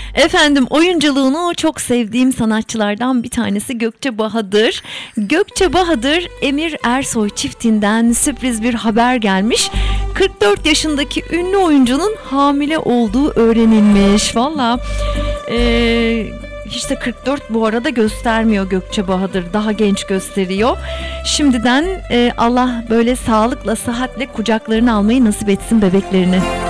Efendim, oyunculuğunu çok sevdiğim sanatçılardan bir tanesi Gökçe Bahadır. Gökçe Bahadır, Emir Ersoy çiftinden sürpriz bir haber gelmiş. 44 yaşındaki ünlü oyuncunun hamile olduğu öğrenilmiş. Valla hiç de 44 bu arada göstermiyor Gökçe Bahadır. Daha genç gösteriyor. Şimdiden Allah böyle sağlıkla, sıhhatle kucaklarına almayı nasip etsin bebeklerini.